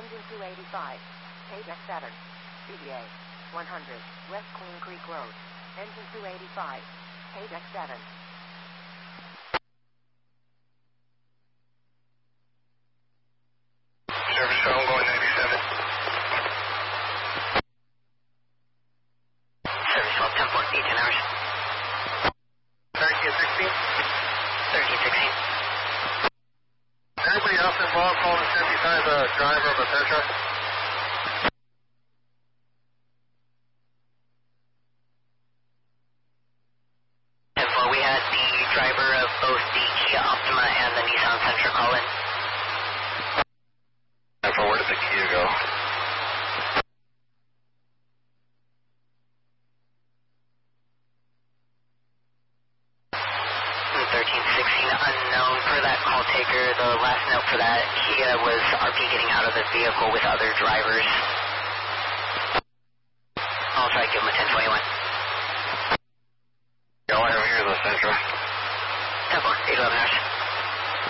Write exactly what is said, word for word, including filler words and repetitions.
Engine two eighty-five. Page X seven. C B A. one hundred. West Queen Creek Road. Engine two eighty-five. Page X seven. Service show, I'm going ninety-seven. Service twelve, ten four, eighteen hours. thirteen sixteen. thirteen sixteen. Anybody else involved calling the fifty-five, the driver of a Petra? Info, we had the driver of both the Kia Optima and the Nissan Sentra call in. Info, where did the Kia go? thirteen sixteen, unknown for that call taker. The last note for that Kia was R P getting out of the vehicle with other drivers. I'll try to give him a ten twenty-one. Yeah, I have here the Sentra. ten four, eight eleven hours.